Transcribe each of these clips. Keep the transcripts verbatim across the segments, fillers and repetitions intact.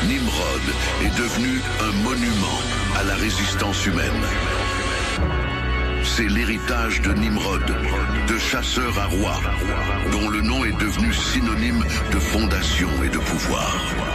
Nimrod est devenu un monument à la résistance humaine. C'est l'héritage de Nimrod, de chasseur à roi, dont le nom est devenu synonyme de fondation et de pouvoir.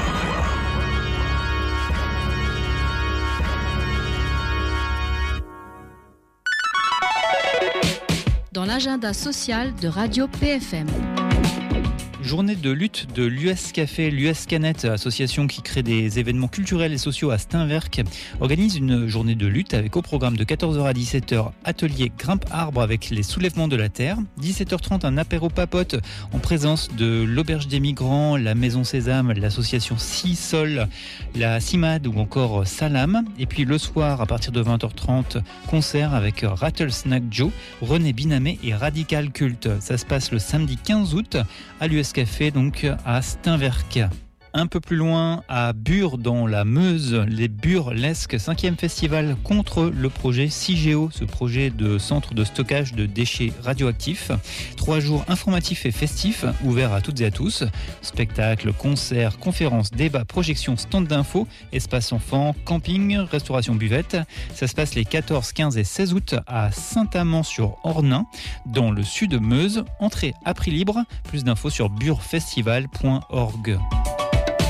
Dans l'agenda social de Radio P F M. Journée de lutte de l'U S Café, l'U S Canette, association qui crée des événements culturels et sociaux à Steinwerk, organise une journée de lutte avec au programme de quatorze heures à dix-sept heures, atelier grimpe-arbre avec les soulèvements de la terre. dix-sept heures trente, un apéro papote en présence de l'Auberge des Migrants, la Maison Sésame, l'association Six-Sol, la CIMAD ou encore Salam. Et puis le soir, à partir de vingt heures trente, concert avec Rattlesnake Joe, René Binamé et Radical Cult. Ça se passe le samedi quinze août à l'U S Café, donc à Steinwerk. Un peu plus loin, à Bure, dans la Meuse, les Burlesques, cinquième festival contre le projet CIGEO, ce projet de centre de stockage de déchets radioactifs. Trois jours informatifs et festifs, ouverts à toutes et à tous. Spectacles, concerts, conférences, débats, projections, stand d'infos, espace enfants, camping, restauration buvette. Ça se passe les quatorze, quinze et seize août à Saint-Amand-sur-Ornain, dans le sud de Meuse. Entrée à prix libre. Plus d'infos sur burefestival point org.